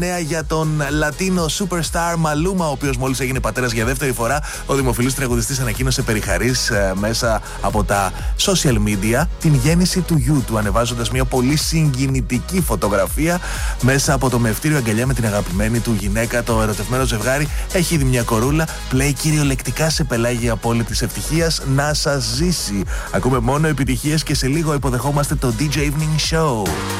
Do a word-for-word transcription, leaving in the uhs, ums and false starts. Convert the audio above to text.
Νέα για τον Λατίνο superstar Μαλούμα, ο οποίος μόλις έγινε πατέρας για δεύτερη φορά. Ο δημοφιλής τραγουδιστής ανακοίνωσε περί χαρίς ε, μέσα από τα social media την γέννηση του γιου του, ανεβάζοντας μια πολύ συγκινητική φωτογραφία μέσα από το μευτήριο αγκαλιά με την αγαπημένη του γυναίκα. Το ερωτευμένο ζευγάρι έχει ήδη μια κορούλα, πλέει κυριολεκτικά σε πελάγη απόλυτης ευτυχίας. Να σας ζήσει! Ακούμε μόνο επιτυχίες και σε λίγο υποδεχόμαστε το ντι τζέι Evening Show.